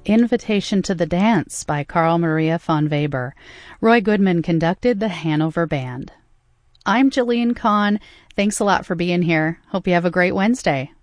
Invitation to the Dance by Carl Maria von Weber. Roy Goodman conducted the Hanover Band. I'm Jillian Kahn. Thanks a lot for being here. Hope you have a great Wednesday.